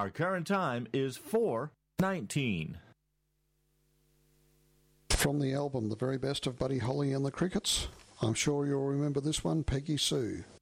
Our current time is 4:19. From the album The Very Best of Buddy Holly and the Crickets, I'm sure you'll remember this one, Peggy Sue.